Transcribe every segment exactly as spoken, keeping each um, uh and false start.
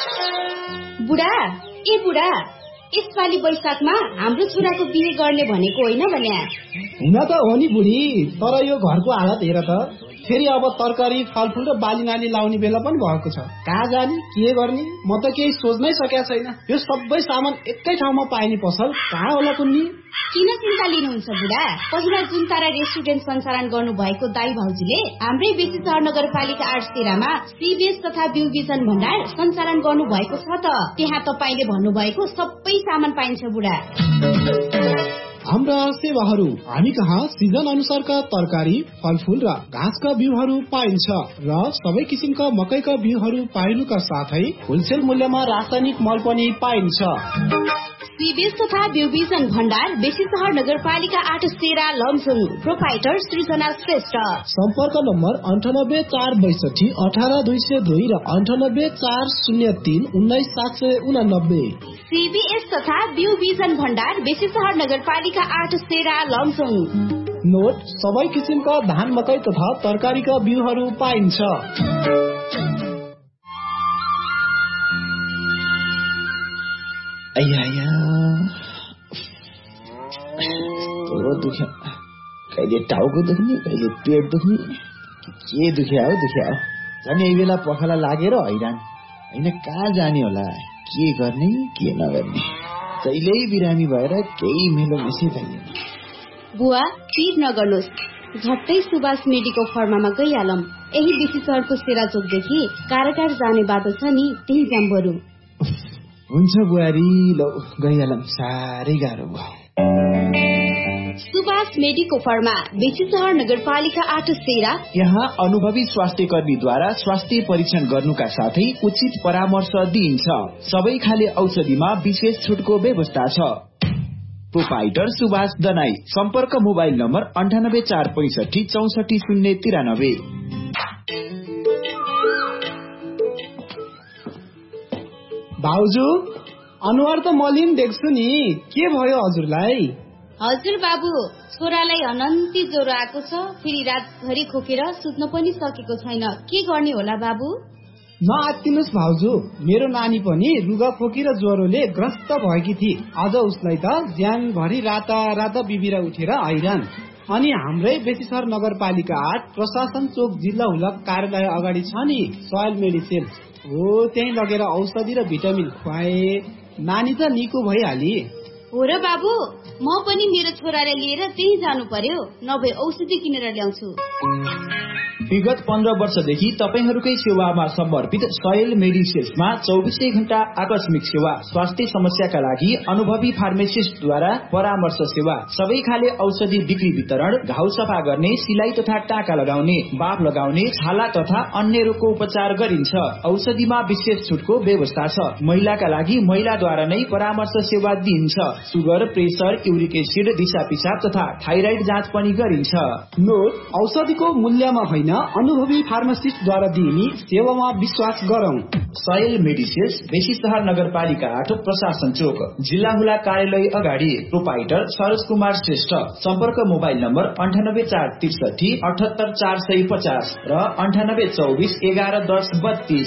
बुढा ए बुढा यसपालि वैशाखमा हाम्रो छोराको बिहे गर्ने भनेको होइन भने हुन त हो नि बुढी, तर यो घरको हालत हेर त। फेरि अब तरकारी फलफुल र बाली नाली लाउने बेला पनि भएको छ। कहाँ जाने के गर्ने म त केही सोच्नै सकेका छैन। यो सबै सामान एकै ठाउँमा पाइने पसल कहाँ होला कुन्नी? किन चिन्ता लिनुहुन्छ बुढा? पहिला जुन तारा रेस्टुरेन्ट सञ्चालन गर्नु भएको दाई भाउजूले हाम्रै बेसी सहर नगरपालिका आठ तेह्रमा सीबीएस तथा ब्यू विजन भण्डार सञ्चालन गर्नु भएको छ त। त्यहाँ तपाईले भन्नुभएको सबै सामान पाइन्छ बुढा। हाम्रा सेवाहरू हामी कहाँ सिजन अनुसारका तरकारी फलफुल र घाँसका बिउहरू पाइन्छ र सबै किसिमका मकैका बिउहरू पाइनुका साथै होलसेल मूल्यमा रासायनिक मल पनि पाइन्छ। सीबीएस तथा ब्यू विजन भण्डार बेसी सहर नगरपालिका आठ तेह्र लमजुङ। प्रोपाइटर सृजना श्रेष्ठ। सम्पर्क नम्बर अन्ठानब्बे चार बैसठी अठार दुई सय दुई र अन्ठानब्बे चार शून्य तीन उन्नाइस सात सय उनानब्बे। सीबीएस तथा ब्यू विजन भण्डार बेसी सहर नगरपालिका आठ तेह्र लमजुङ। नोट सबै किसिमका धान मकै तथा तरकारीका बिउहरू पाइन्छ। अय्या दुख्यो, कहिले टाउको दुख्ने कहिले पेट दुख्ने, के दुख्या हो दुख्या हो। झन् यही बेला पखाला लागेर हैरान होइन, कहाँ जाने होला, के गर्ने के नगर्ने, कहिल्यै बिरामी भएर केही मेलो मेसै थाल्दैन। बुवा चिज नगर्नुहोस्, झट्टै सुभाष मेडिको फर्मामा गइहालौं। यही बेसी सहरको सेरा चोकदेखि कारागार जाने बाटो छ नि, त्यही जाम बरु। हुन्छ बुहारी, लौ गइहालौं, साह्रै गाह्रो भयो। सुभाष मेडिको फर्मा बेसी सहर नगरपालिका आठ तेह्र। यहाँ अनुभवी स्वास्थ्य कर्मीद्वारा स्वास्थ्य परीक्षण गर्नुका साथै उचित परामर्श दिइन्छ। सबै खाले औषधिमा विशेष छुटको व्यवस्था छ। प्रोपाइटर सुभाष दनाई। सम्पर्क मोबाइल नम्बर अन्ठानब्बे चार पैसठी चौसठी शून्य तिरानब्बे। भाउजू अनुहार त मलिन देख्छु नि, के भयो हजुरलाई? हजुर बाबु, छोरालाई अनन्ती ज्वरो आएको छ, फेरि रातभरि खोकेर सुत्न पनि सकेको छैन। के गर्ने होला बाबु? नआत्तिनुस् भाउजू, मेरो नानी पनि रुगा खोकी र ज्वरोले ग्रस्त भएकी थिए। अझ उसलाई त ज्यानभरि राता राता बिबिरा उठेर हैरान। अनि हाम्रै बेसी सहर नगरपालिका आठ प्रशासन चोक जिल्ला हुलक कार्यालय अगाडि छ नि सोयल मेडिसिन हो, त्यही लगेर औषधि र भिटामिन खुवाए, नानी त निको भइहाली। हो र बाबु, म पनि मेरो छोरालाई लिएर त्यही जानु पर्यो, नभए औषधि किनेर ल्याउँछु। विगत पन्ध्र वर्षदेखि तपाईहरूकै सेवामा समर्पित सोयल मेडिसिन्समा चौबिसै घण्टा आकस्मिक सेवा, स्वास्थ्य समस्याका लागि अनुभवी फार्मासिस्टद्वारा परामर्श सेवा, सबै खाले औषधि बिक्री वितरण, घाउ सफा गर्ने, सिलाई तथा टाका लगाउने, बाफ लगाउने, छाला तथा अन्य रोगको उपचार गरिन्छ। औषधिमा विशेष छुटको व्यवस्था छ। महिलाका लागि महिलाद्वारा नै परामर्श सेवा दिइन्छ। सुगर, प्रेसर, युरिक एसिड, दिशा पिसाब तथा थाइराइड जाँच पनि गरिन्छ। नोट औषधिको मूल्यमा होइन, अनुभवी फार्मासिस्टद्वारा दिइने सेवामा विश्वास गरौं। सोयल मेडिसिन्स बेसी सहर नगरपालिका आठ प्रशासन चोक जिल्ला हुला कार्यालय अगाडि। प्रोपाइटर सरोज कुमार श्रेष्ठ। सम्पर्क मोबाइल नम्बर अन्ठानब्बे चार त्रिसठी अठहत्तर चार सय पचास र अन्ठानब्बे चौबिस एघार दस बत्तीस।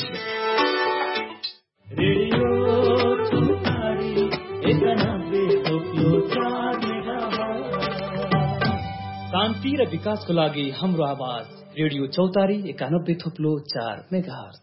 शान्ति र विकासको लागि हाम्रो आवाज रेडियो चौतारी एकानब्बे थोप्लो चार मेगाहर्ज।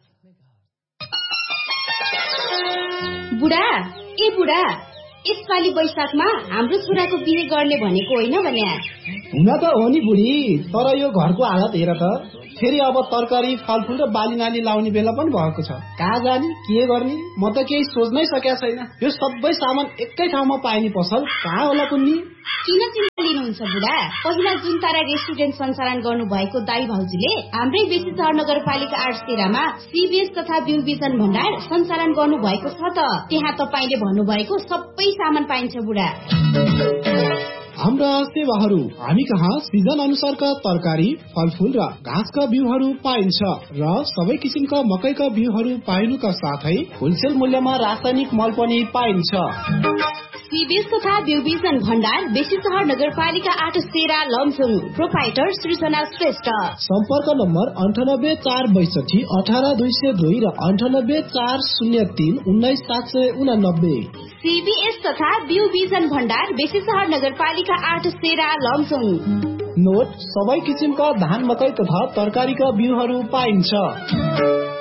बुढा ए बुढा, यसपालि वैशाखमा हाम्रो छोराको बिहे गर्ने भनेको होइन भने हुन त हो नि बुढी, तर यो घरको हालत हेर त। फेरि अब तरकारी फलफुल र बाली नाली लाउने बेला पनि भएको छ। कहाँ जाने के गर्ने म त केही सोच्नै सकेका छैन। यो सबै सामान एकै ठाउँमा पाइने पसल कहाँ होला कुन्नी? किन चिन्ता लिनुहुन्छ बुढा? पहिला जुन तारा रेस्टुरेन्ट सञ्चालन गर्नु भएको दाई भाउजूले हाम्रै बेसी सहर नगरपालिका आठ तेह्रमा सीबीएस तथा ब्यू विजन भण्डार सञ्चालन गर्नु भएको छ त। त्यहाँ तपाईले भन्नुभएको सबै सामान पाइन्छ बुढा। हाम्रा सेवाहरू हामी कहाँ सिजन अनुसारका तरकारी फलफुल र घाँसका बिउहरू पाइन्छ र सबै किसिमका मकैका बिउहरू पाइनुका साथै होलसेल मूल्यमा रासायनिक मल पनि पाइन्छ। सीबीएस तथा ब्युविजन भण्डार बेसी सहर नगरपालिका आठ सेरा लमजुङ। प्रोपाइटर सृजना श्रेष्ठ। सम्पर्क नम्बर अन्ठानब्बे चार बैसठी अठार दुई सय दुई र अन्ठानब्बे चार शून्य तीन उन्नाइस सात सय उनानब्बे। सीबीएस तथा ब्युविजन भण्डार बेसी सहर नगरपालिका आठ सेरा लमजुङ। नोट, सबै किसिमका धान मकै तथा तरकारीका बिउहरू पाइन्छ।